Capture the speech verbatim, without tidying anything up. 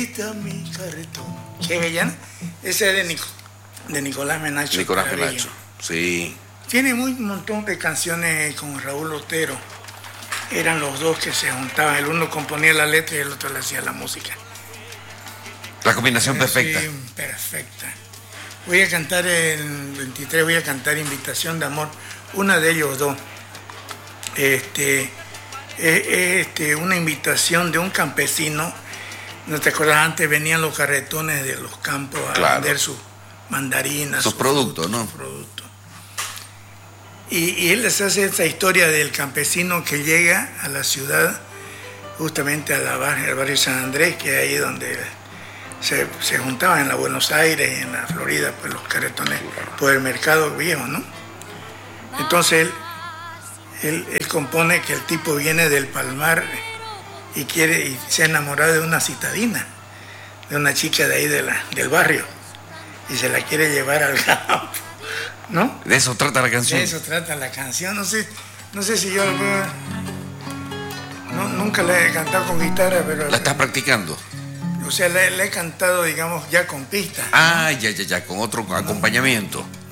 subiste a mi carretón. Qué bella, ¿no? Ese es de, Nic de Nicolás Menacho. Nicolás Menacho, sí. Tiene muy, un montón de canciones con Raúl Otero. Eran los dos que se juntaban. El uno componía la letra y el otro le hacía la música. La combinación perfecta. Sí, perfecta. Voy a cantar el veintitrés, voy a cantar Invitación de Amor. Una de ellos dos. Este, es este, una invitación de un campesino. ¿No te acuerdas? Antes venían los carretones de los campos a claro. vender sus mandarinas. Sus productos, ¿no? Sus productos. Y, y él les hace esta historia del campesino que llega a la ciudad, justamente a la barrio, al barrio San Andrés, que es ahí donde se, se juntaban en la Buenos Aires y en la Florida, pues los carretones, por el mercado viejo, ¿no? Entonces él, él, él compone que el tipo viene del Palmar y quiere y se ha enamorado de una citadina, de una chica de ahí de la, del barrio, y se la quiere llevar al campo, ¿no? De eso trata la canción. De eso trata la canción. No sé, no sé si yo no, nunca la he cantado con guitarra, pero la estás practicando. O sea, la, la he cantado, digamos, ya con pista. Ah, ya, ya, ya, con otro acompañamiento.